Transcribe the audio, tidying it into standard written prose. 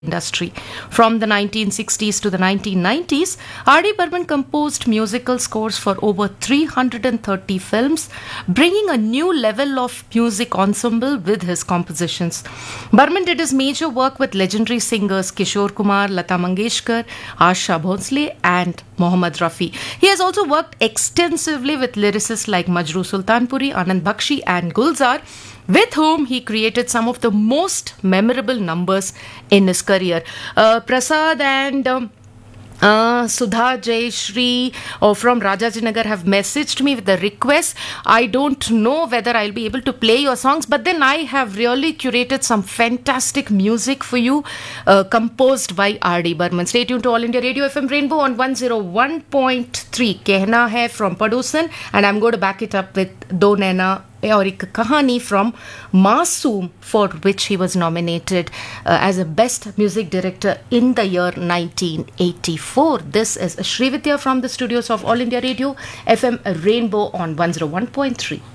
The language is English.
industry. From the 1960s to the 1990s, R.D. Burman composed musical scores for over 330 films, bringing a new level of music ensemble with his compositions. Burman did his major work with legendary singers Kishore Kumar, Lata Mangeshkar, Asha Bhonsle, and Mohammad Rafi. He has also worked extensively with lyricists like Majroo Sultanpuri, Anand Bakshi, and Gulzar, with whom he created some of the most memorable numbers in his career. Prasad and Sudha Jayashri from Rajajinagar have messaged me with a request. I don't know whether I'll be able to play your songs, but then I have really curated some fantastic music for you, composed by R.D. Burman. Stay tuned to All India Radio FM Rainbow on 101.3. Kehna Hai from Padosan, and I'm going to back it up with Do Naina और एक कहानी from Masoom, for which he was nominated as a Best Music Director in the year 1984. This is Srividya from the studios of All India Radio FM Rainbow on 101.3.